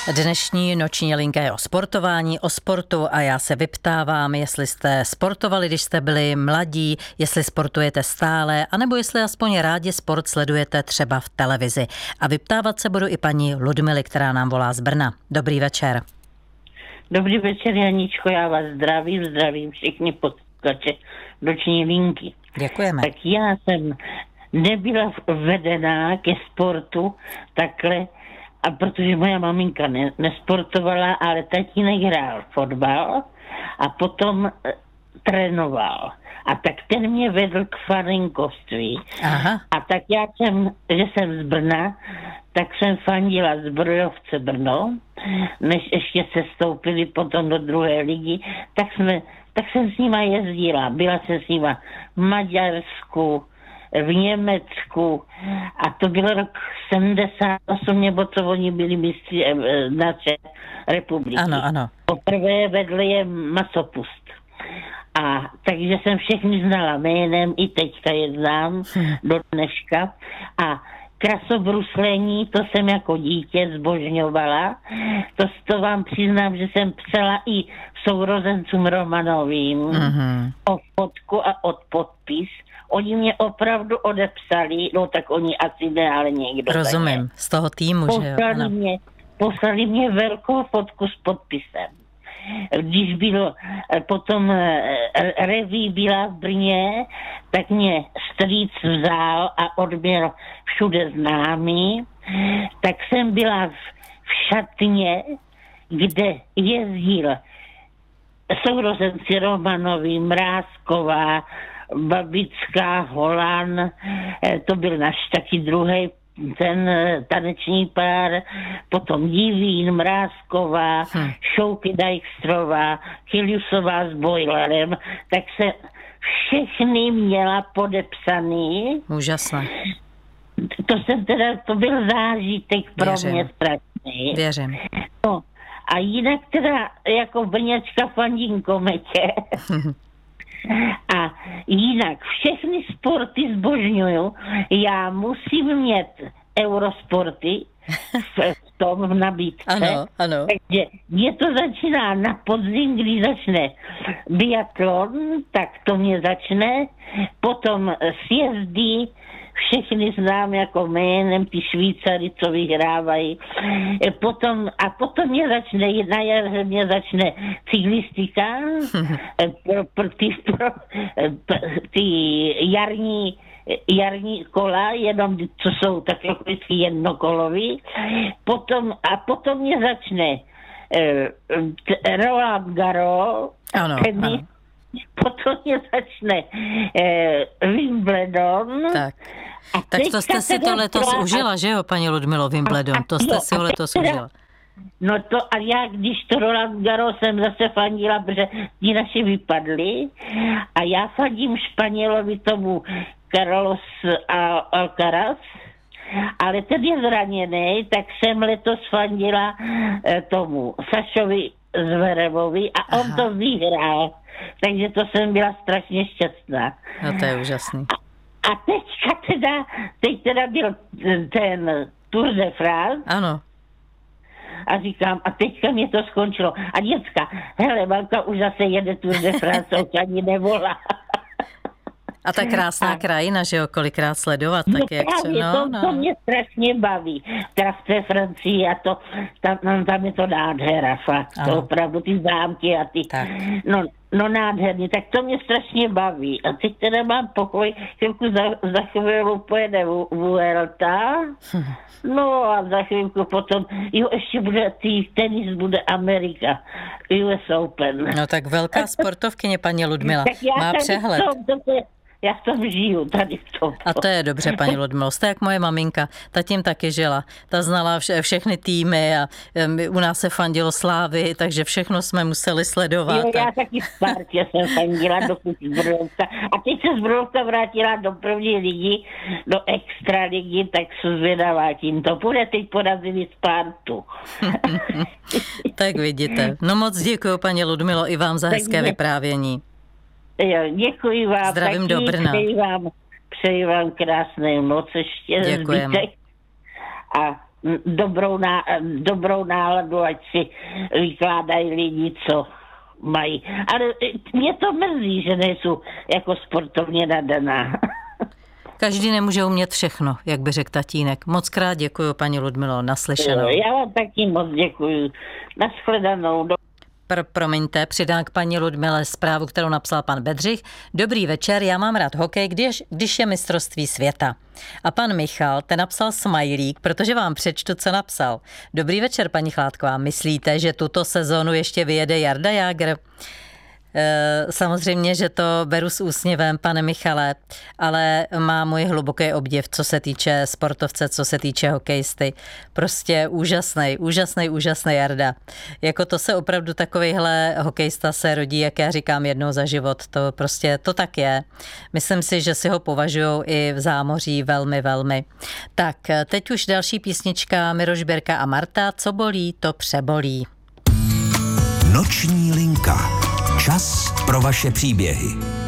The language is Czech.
Dnešní noční linka je o sportování, o sportu a já se vyptávám, jestli jste sportovali, když jste byli mladí, jestli sportujete stále, anebo jestli aspoň rádi sport sledujete třeba v televizi. A vyptávat se budu i paní Ludmily, která nám volá z Brna. Dobrý večer. Dobrý večer, Janičko, já vás zdravím všichni posluchače noční linky. Děkujeme. Tak já jsem nebyla vedená ke sportu takhle, a protože moja maminka nesportovala, ale tatínek hrál fotbal a potom trénoval. A tak ten mě vedl k farinkovství. Aha. A tak že jsem z Brna, tak jsem fandila Zbrojovce Brno, než ještě se stoupili potom do druhé ligy, tak jsem s nima jezdila. Byla jsem s nima v Maďarsku, v Německu a to byl rok 78, nebo co oni byli mistři naše republiky. Ano. Poprvé vedl je masopust. A takže jsem všechny znala jménem, i teďka je znám do dneška. A krasobruslení, to jsem jako dítě zbožňovala. To vám přiznám, že jsem psala i sourozencům Romanovým o fotku a od podpis. Oni mě opravdu odepsali, no tak oni asi ne, ale někdo. Rozumím, z toho týmu, že jo? Poslali mě velkou fotku s podpisem. Když bylo potom reví byla v Brně, tak mě strýc vzal a odběr všude známý. Tak jsem byla v šatně, kde jezdil sourozenci Romanovi, Mrázková, Babická, Holan, to byl náš taky druhý ten taneční pár, potom Divín, Mrázková, Šouky Dijkstrová, Chiliusová s Bojlerem, tak se všechny měla podepsaný. Úžasné. To byl zážitek pro mě strašný. Věřím. No, a jinak teda jako Brněčka fandím Kometě. A jinak všechny sporty zbožňuju. Já musím mít eurosporty v nabídce. Ano. Takže mě to začíná na podzim, když začne biatlon, tak to mě začne. Potom sjezdy, všechny znám jako jménem, ty Švýcary, co vyhrávají. Potom mě začne, na jaře mě začne cyklistika, ty jarní kola, jenom co jsou takové jednokolový. Potom mě začne Roland Garros, tenis. Potom mě začne Wimbledon. Tak to jste si to letos užila, že jo, paní Ludmilo, Wimbledon? To jste si ho letos užila. No to a já, když to Roland Garros jsem zase fandila, protože ti naši vypadli a já fandím Španělovi tomu Carlos Alcaraz, ale ten je zraněný, tak jsem letos fandila tomu Sašovi Zverevovi a on to vyhrál. Takže to jsem byla strašně šťastná. No to je úžasný. A teď teda byl ten Tour de France. Ano. A říkám, a teďka mě to skončilo. A děcka, hele, mamka už zase jede Tour de France, už ani nevolá. A ta krásná krajina, že jo, kolikrát sledovat, tak jak to mě strašně baví. Teda v té Francii a to, tam je to nádhera, fakt. To opravdu ty zámky a ty, no nádherný, tak to mě strašně baví. A teď teda mám pokoj, chvilku za chvíli pojede Vuelta, no a za chvilku potom, ještě bude tenis, bude Amerika, US Open. No tak velká sportovkyně, paní Ludmila, má přehled. Já v tom žiju, tady v tom. A to je dobře, paní Ludmilo. Jste jak moje maminka. Ta tím taky žila. Ta znala všechny týmy a u nás se fandilo Slávy, takže všechno jsme museli sledovat. Jo, já taky v Spartě jsem fandila do Zbrojovka. A teď se Zbrojovka vrátila do první ligy, do extra ligy, tak jsem zvědavá, tím to bude. Teď porazili Spartu. Tak vidíte. No moc děkuju, paní Ludmilo, i vám za hezké vyprávění. Jo, děkuji vám. Zdravím do Brna. Přeji vám krásnou noc ještě. Děkujeme. A dobrou náladu, ať si vykládají lidi, co mají. Ale mě to mrzí, že nejsou jako sportovně nadaná. Každý nemůže umět všechno, jak by řekl tatínek. Moc krát děkuji, paní Ludmilo, naslyšenou. Já vám taky moc děkuji. Nashledanou. Promiňte, přidám k paní Ludmile zprávu, kterou napsal pan Bedřich. Dobrý večer, já mám rád hokej, když je mistrovství světa. A pan Michal, ten napsal smajlík, protože vám přečtu, co napsal. Dobrý večer, paní Chládková, myslíte, že tuto sezónu ještě vyjede Jarda Jágr? Samozřejmě, že to beru s úsměvem, pane Michale, ale má můj hluboký obdiv, co se týče sportovce, co se týče hokejisty. Prostě úžasný Jarda. Jako to se opravdu takovejhle hokejista se rodí, jak já říkám, jednou za život. To prostě to tak je. Myslím si, že si ho považují i v zámoří velmi. Tak, teď už další písnička Miroš Birka a Marta. Co bolí, to přebolí. Noční linka. Čas pro vaše příběhy.